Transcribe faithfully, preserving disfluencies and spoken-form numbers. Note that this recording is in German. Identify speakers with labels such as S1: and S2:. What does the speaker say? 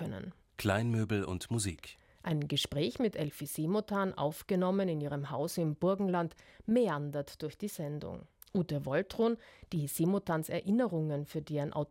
S1: können.
S2: Kleinmöbel und Musik.
S1: Ein Gespräch mit Elfi Semutan, aufgenommen in ihrem Haus im Burgenland, meandert durch die Sendung. Ute Woltrun, die Semutans Erinnerungen für deren